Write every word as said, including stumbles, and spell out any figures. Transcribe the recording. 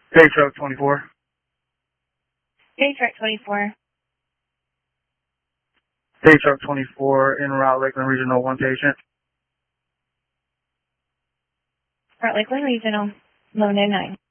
Day truck twenty-four. Day truck twenty-four. Day truck twenty-four, en route Lakeland Regional, one patient. Route Lakeland Regional, eleven oh nine.